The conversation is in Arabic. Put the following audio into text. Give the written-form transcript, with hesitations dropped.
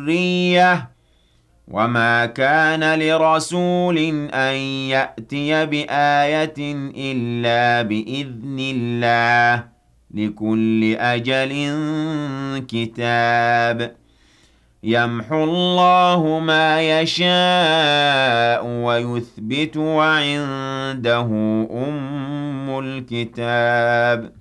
ذُرِّيَّةٍ وَمَا كَانَ لِرَسُولٍ أَن يَأْتِيَ بِآيَةٍ إِلَّا بِإِذْنِ اللَّهِ ۗ لِكُلِّ أَجَلٍ كِتَابٌ يَمْحُو اللَّهُ مَا يَشَاءُ وَيُثْبِتُ وَعِندَهُ أُمُّ الْكِتَابِ